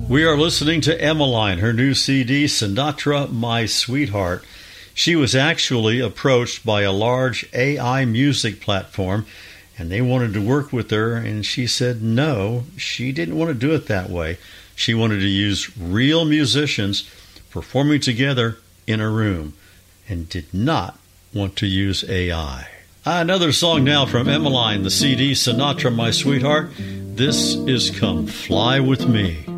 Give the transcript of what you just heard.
We are listening to Emmeline, her new CD, Sinatra, My Sweetheart. She was actually approached by a large AI music platform, and they wanted to work with her, and she said no, she didn't want to do it that way. She wanted to use real musicians performing together in a room, and did not want to use AI. Another song now from Emmeline, the CD, Sinatra, My Sweetheart. This is Come Fly With Me.